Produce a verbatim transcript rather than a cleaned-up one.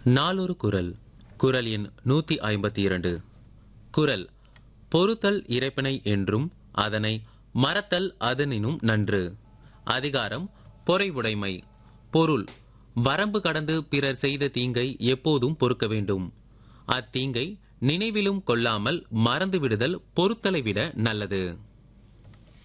நாளொரு குறள். குறள் எண் நூத்தி ஐம்பத்தி இரண்டு. குறள்: பொறுத்தல் இறைப்பனை என்றும் அதனை மறத்தல் அதனினும் நன்று. அதிகாரம் பொறைவுடைமை. பொருள்: வரம்பு கடந்து பிறர் செய்த தீங்கை எப்போதும் பொறுக்க வேண்டும். அத்தீங்கை நினைவிலும் கொள்ளாமல் மறந்துவிடுதல் பொறுத்தலை விட நல்லது.